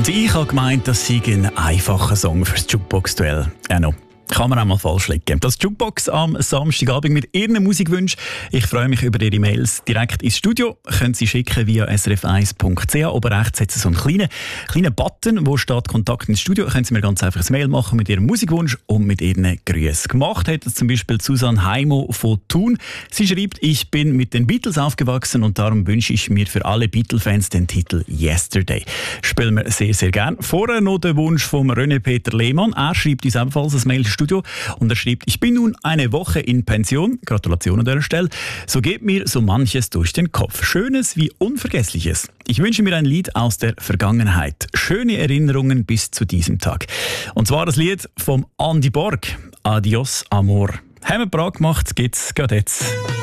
Und ich habe gemeint, das sei ein einfacher Song fürs Jukebox-Duell. Kann man auch mal falsch liegen. Das Jukebox am Samstagabend mit Ihren Musikwünschen. Ich freue mich über Ihre Mails direkt ins Studio. Können Sie schicken via srf1.ch. Oben rechts hat es so einen kleinen Button, wo steht Kontakt ins Studio. Können Sie mir ganz einfach ein Mail machen mit Ihrem Musikwunsch und mit Ihren Grüßen. Gemacht hat es zum Beispiel Susanne Heimo von Thun. Sie schreibt, ich bin mit den Beatles aufgewachsen und darum wünsche ich mir für alle Beatle-Fans den Titel Yesterday. Spielen wir sehr, sehr gern. Vorher noch der Wunsch von René Peter Lehmann. Er schreibt uns ebenfalls ein Mail ins Studio und er schreibt, ich bin nun eine Woche in Pension. Gratulation an dieser Stelle. So geht mir so manches durch den Kopf. Schönes wie Unvergessliches. Ich wünsche mir ein Lied aus der Vergangenheit. Schöne Erinnerungen bis zu diesem Tag. Und zwar das Lied vom Andy Borg. Adios, Amor. Haben wir bereit gemacht, geht's gerade jetzt.